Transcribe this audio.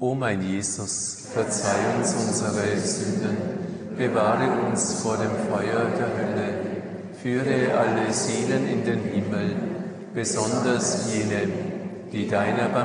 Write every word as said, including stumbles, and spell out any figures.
O mein Jesus, verzeih uns unsere Sünden, bewahre uns vor dem Feuer der Hölle, führe alle Seelen in den Himmel, besonders jene, die deiner